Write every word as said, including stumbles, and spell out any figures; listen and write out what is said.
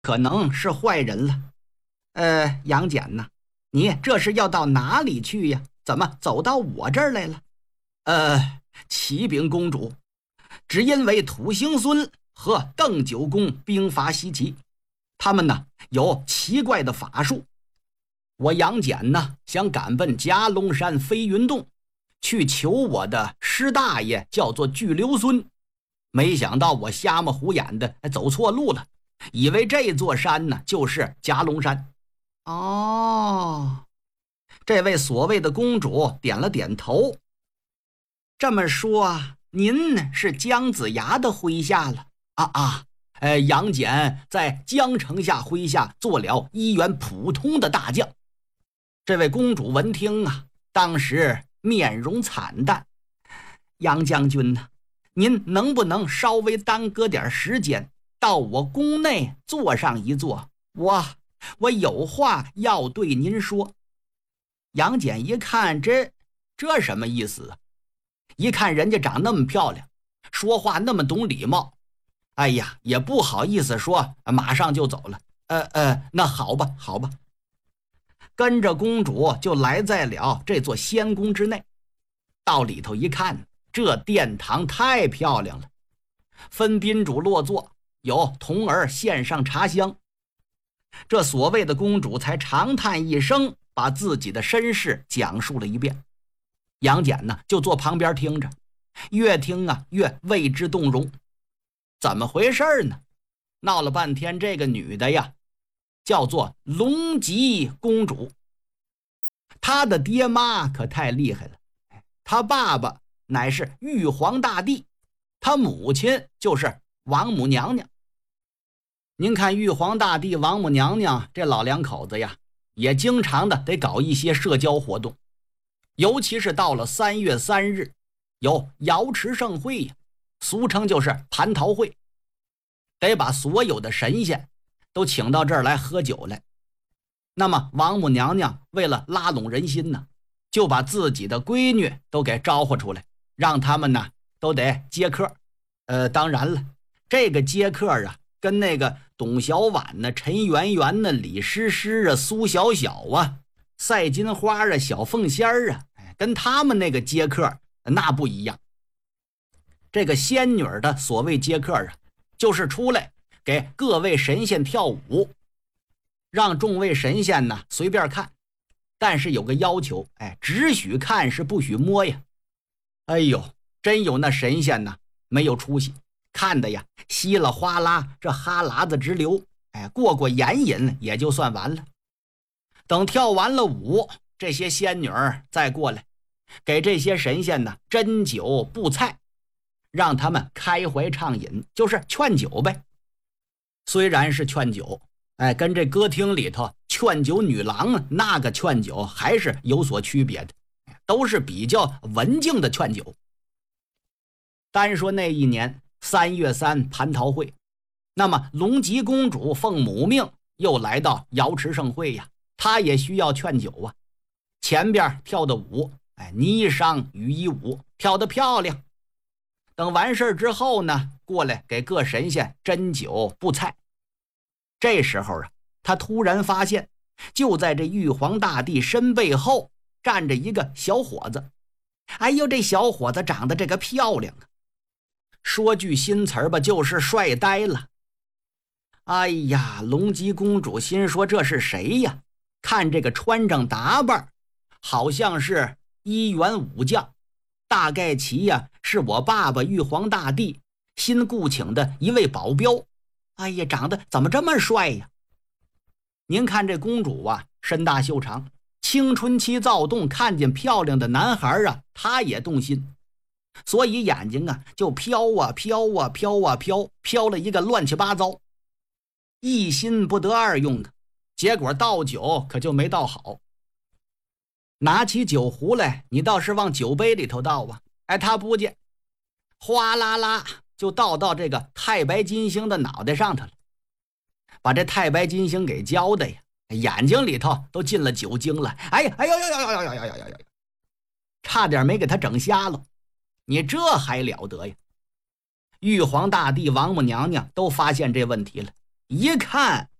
可能是坏人了。呃，杨戬呐，你这是要到哪里去呀？怎么走到我这儿来了？呃，启禀公主，只因为土行孙和邓九公兵法稀奇，他们呢有奇怪的法术。我杨戬呢想赶奔夹龙山飞云洞，去求我的师大爷，叫做巨留孙。没想到我瞎么胡眼的走错路了，以为这座山呢就是夹龙山。哦，这位所谓的公主点了点头。这么说，您是姜子牙的麾下了？啊啊，呃，杨戬在江城下麾下做了一员普通的大将。这位公主闻听啊，当时面容惨淡。杨将军呢，您能不能稍微耽搁点时间，到我宫内坐上一坐？我我有话要对您说。杨戬一看，这这什么意思啊？一看人家长那么漂亮，说话那么懂礼貌，哎呀，也不好意思说，马上就走了。呃呃，那好吧，好吧。跟着公主就来在了这座仙宫之内。到里头一看，这殿堂太漂亮了，分宾主落座，有童儿献上茶香。这所谓的公主才长叹一声，把自己的身世讲述了一遍。杨戬呢就坐旁边听着，越听啊越为之动容。怎么回事呢？闹了半天，这个女的呀叫做龙吉公主。她的爹妈可太厉害了，她爸爸乃是玉皇大帝，她母亲就是王母娘娘。您看玉皇大帝、王母娘娘这老两口子呀，也经常的得搞一些社交活动，尤其是到了三月三日，有瑶池盛会呀，俗称就是蟠桃会，得把所有的神仙都请到这儿来喝酒来。那么王母娘娘为了拉拢人心呢，就把自己的闺女都给招呼出来，让他们呢都得接客。呃，当然了，这个接客啊，跟那个董小宛呢、陈圆圆呢、李师师啊、苏小小啊、赛金花啊、小凤仙儿啊，跟他们那个接客那不一样。这个仙女的所谓接客啊，就是出来给各位神仙跳舞，让众位神仙呢随便看，但是有个要求，哎，只许看是不许摸呀。哎呦，真有那神仙呢没有出息，看的呀稀了哗啦，这哈喇子直流，哎，过过眼瘾也就算完了。等跳完了舞，这些仙女儿再过来给这些神仙呢斟酒布菜，让他们开怀畅饮，就是劝酒呗。虽然是劝酒，哎，跟这歌厅里头劝酒女郎那个劝酒还是有所区别的，都是比较文静的劝酒。单说那一年三月三蟠桃会，那么龙吉公主奉母命又来到瑶池盛会呀，她也需要劝酒啊。前边跳的舞，哎，霓裳羽衣舞，跳得漂亮。等完事之后呢，过来给各神仙斟酒布菜。这时候啊，他突然发现，就在这玉皇大帝身背后站着一个小伙子。哎呦，这小伙子长得这个漂亮啊，说句新词儿吧，就是帅呆了。哎呀，龙吉公主心说这是谁呀？看这个穿上打扮，好像是一员武将，大概其呀是我爸爸玉皇大帝新雇请的一位保镖。哎呀，长得怎么这么帅呀？您看这公主啊，身大袖长，青春期躁动，看见漂亮的男孩啊，她也动心，所以眼睛啊就飘啊飘啊飘啊飘，飘了一个乱七八糟，一心不得二用啊。结果倒酒可就没倒好，拿起酒壶来，你倒是往酒杯里头倒啊，哎，他不见，哗啦啦就倒到这个太白金星的脑袋上头了，把这太白金星给浇的呀，眼睛里头都进了酒精了。哎呀，哎呦呦呦呦呦呦呦呦呦，差点没给他整瞎了。你这还了得呀？玉皇大帝、王母娘娘都发现这问题了， 一看